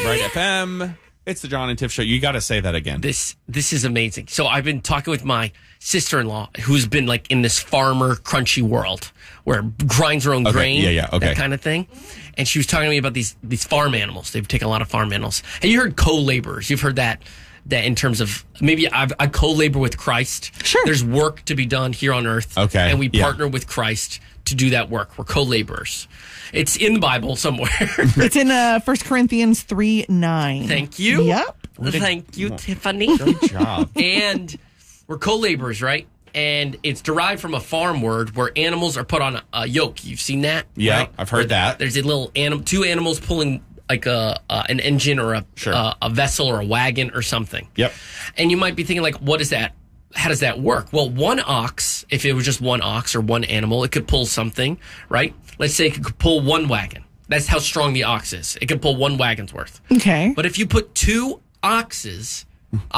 Bright FM. It's the John and Tiff Show. You got to say that again. This is amazing. So I've been talking with my sister-in-law, who's been like in this farmer crunchy world where grinds her own grain, that kind of thing. And she was talking to me about these farm animals. They've taken a lot of farm animals. Have you heard co-laborers? You've heard that in terms of maybe I co-labor with Christ. Sure. There's work to be done here on earth. Okay. And we partner with Christ to do that work. We're co-laborers. It's in the Bible somewhere. It's in 1 Corinthians 3:9. Thank you. Yep. Thank you, Tiffany. Good job. And we're co-laborers, right? And it's derived from a farm word where animals are put on a yoke. You've seen that? Yeah, right? I've heard that. There's a little two animals pulling like an engine or a vessel or a wagon or something. Yep. And you might be thinking, like, what is that? How does that work? Well, one ox, if it was just one ox or one animal, it could pull something, right? Let's say it could pull one wagon. That's how strong the ox is. It could pull one wagon's worth. Okay. But if you put two oxen,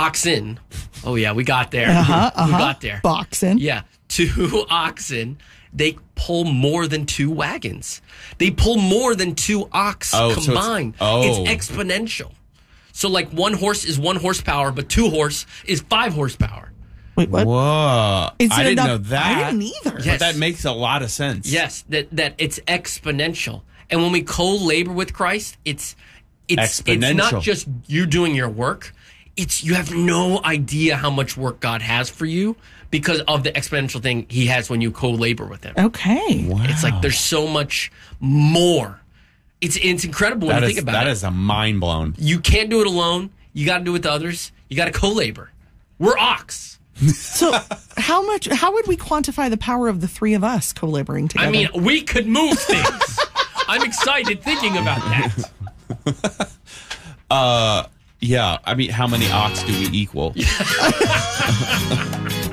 oh yeah, we got there. We got there. Boxing. Yeah, two oxen, they pull more than two wagons. They pull more than two ox combined. It's exponential. So like one horse is 1 horsepower, but 2 horse is 5 horsepower. Wait, what? Whoa. I didn't know that. I didn't either. Yes. But that makes a lot of sense. Yes, that it's exponential. And when we co-labor with Christ, it's not just you doing your work. It's you have no idea how much work God has for you because of the exponential thing he has when you co-labor with him. Okay. Wow. It's like there's so much more. It's incredible when you think about it. That is a mind blown. You can't do it alone. You got to do it with others. You got to co-labor. We're ox. So how would we quantify the power of the three of us co-laboring together? I mean, we could move things. I'm excited thinking about that. Yeah. I mean, how many ox do we equal?